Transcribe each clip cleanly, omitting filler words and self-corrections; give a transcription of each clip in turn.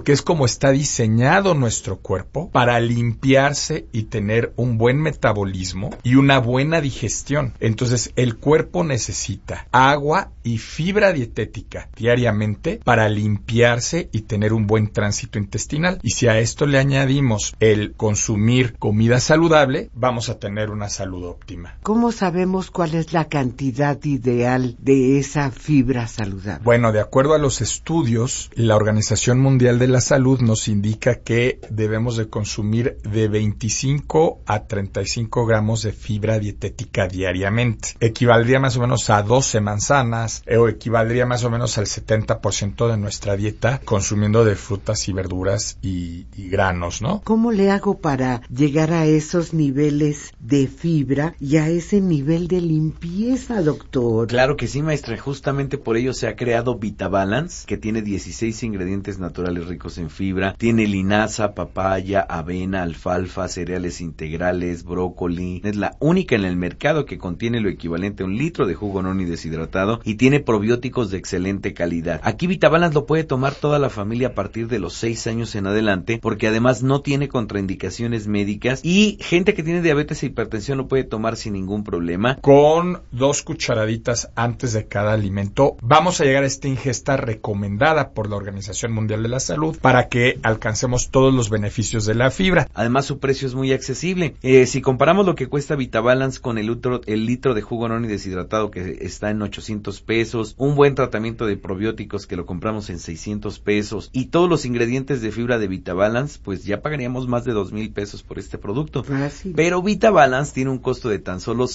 porque es como está diseñado nuestro cuerpo para limpiarse y tener un buen metabolismo y una buena digestión. Entonces, el cuerpo necesita agua y fibra dietética diariamente para limpiarse y tener un buen tránsito intestinal. Y si a esto le añadimos el consumir comida saludable, vamos a tener una salud óptima. ¿Cómo sabemos cuál es la cantidad ideal de esa fibra saludable? Bueno, de acuerdo a los estudios, la Organización Mundial de la Salud nos indica que debemos de consumir de 25 a 35 gramos de fibra dietética diariamente. Equivaldría más o menos a 12 manzanas o equivaldría más o menos al 70% de nuestra dieta consumiendo de frutas y verduras y granos, ¿no? ¿Cómo le hago para llegar a esos niveles de fibra y a ese nivel de limpieza, doctor? Claro que sí, maestra. Justamente por ello se ha creado VitaBalance, que tiene 16 ingredientes naturales ricos en fibra. Tiene linaza, papaya, avena, alfalfa, cereales integrales, brócoli. Es la única en el mercado que contiene lo equivalente a 1 litro de jugo noni deshidratado y tiene probióticos de excelente calidad. Aquí VitaBalance lo puede tomar toda la familia a partir de los 6 años en adelante, porque además no tiene contraindicaciones médicas y gente que tiene diabetes e hipertensión lo puede tomar sin ningún problema. Con 2 cucharaditas antes de cada alimento vamos a llegar a esta ingesta recomendada por la Organización Mundial de la Salud para que alcancemos todos los beneficios de la fibra. Además su precio es muy accesible. Si comparamos lo que cuesta VitaBalance con el litro de jugo noni deshidratado que está en 800 pesos, un buen tratamiento de probióticos que lo compramos en 600 pesos y todos los ingredientes de fibra de VitaBalance, pues ya pagaríamos más de 2,000 pesos por este producto. Fácil. Pero VitaBalance tiene un costo de tan solo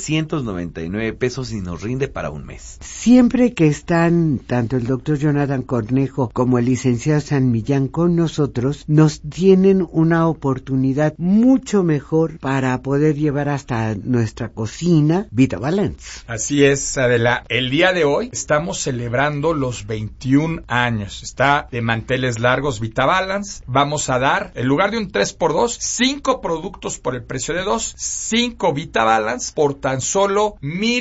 799 pesos y nos rinde para un mes. Siempre que están tanto el doctor Jonathan Cornejo como el licenciado San Millán con nosotros, nos tienen una oportunidad mucho mejor para poder llevar hasta nuestra cocina VitaBalance. Así es, Adela. El día de hoy estamos celebrando los 21 años. Está de manteles largos VitaBalance. Vamos a dar, en lugar de un 3x2, 5 productos por el precio de 2, 5 VitaBalance por tan solo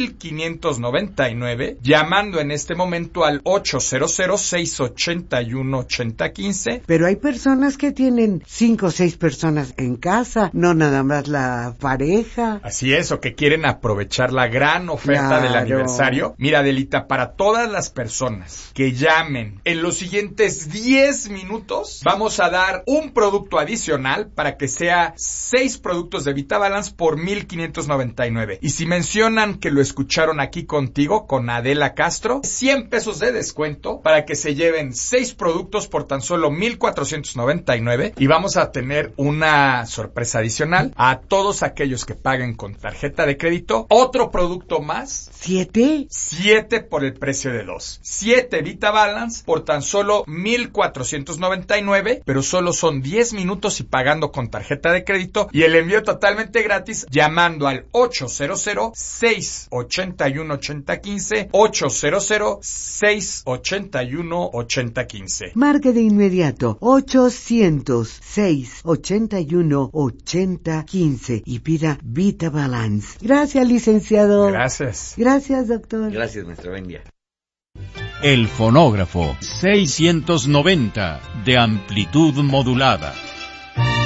1,599, llamando en este momento al 800-681-8015. Pero hay personas que tienen 5 o 6 personas en casa, no nada más la pareja. Así es, o que quieren aprovechar la gran oferta del aniversario. Mira, Adelita, para todas las personas que llamen en los siguientes 10 minutos, vamos a dar un producto adicional para que sea 6 productos de VitaBalance por 1,599. Y si mencionan que lo escucharon aquí contigo, con Adela Castro, 100 pesos de descuento para que se lleven 6 productos por tan solo 1,499. Y vamos a tener una sorpresa adicional a todos aquellos que paguen con tarjeta de crédito. Otro producto más. 7 por el precio de 2. 7 VitaBalance por tan solo 1,499, pero solo son 10 minutos y pagando con tarjeta de crédito y el envío totalmente gratis llamando al 800-681-8015, 800-681-8015. Marque de inmediato 800-681-8015 y pida VitaBalance. Gracias, licenciado. Gracias. Gracias, doctor. Gracias, maestra. Buen día. El fonógrafo 690 de amplitud modulada.